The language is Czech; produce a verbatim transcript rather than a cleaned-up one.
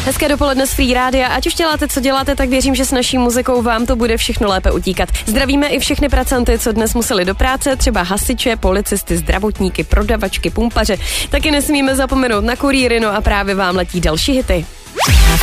Hezké dopoledne z Free Rádia. Ať už děláte, co děláte, tak věřím, že s naší muzikou vám to bude všechno lépe utíkat. Zdravíme i všechny pracanty, co dnes museli do práce, třeba hasiče, policisty, zdravotníky, prodavačky, pumpaře. Taky nesmíme zapomenout na kurýry, no a právě vám letí další hity.